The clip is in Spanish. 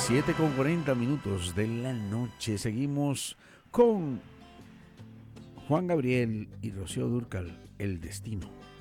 7:40 de la noche. Seguimos con Juan Gabriel y Rocío Dúrcal, El Destino.